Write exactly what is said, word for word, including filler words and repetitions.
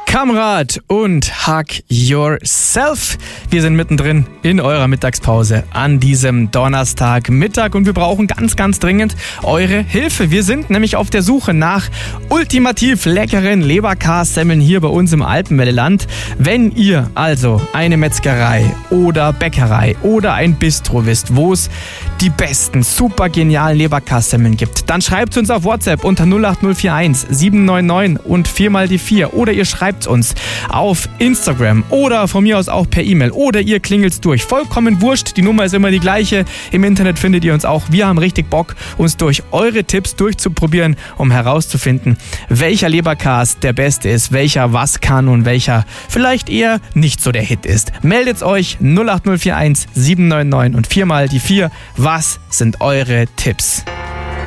Kamrat und Hug Yourself. Wir sind mittendrin in eurer Mittagspause an diesem Donnerstagmittag und wir brauchen ganz, ganz dringend eure Hilfe. Wir sind nämlich auf der Suche nach ultimativ leckeren Leberkas-Semmeln hier bei uns im Alpenwelleland. Wenn ihr also eine Metzgerei oder Bäckerei oder ein Bistro wisst, wo es die besten, super genialen Leberkas-Semmeln gibt, dann schreibt uns auf WhatsApp unter null acht null vier eins sieben neun neun und vier mal die vier oder ihr schreibt uns auf Instagram oder von mir aus auch per E-Mail oder ihr klingelt durch. Vollkommen wurscht, die Nummer ist immer die gleiche. Im Internet findet ihr uns auch. Wir haben richtig Bock, uns durch eure Tipps durchzuprobieren, um herauszufinden, welcher Leberkas der beste ist, welcher was kann und welcher vielleicht eher nicht so der Hit ist. Meldet euch null acht null vier eins sieben neun neun und vier mal die vier. Was sind eure Tipps?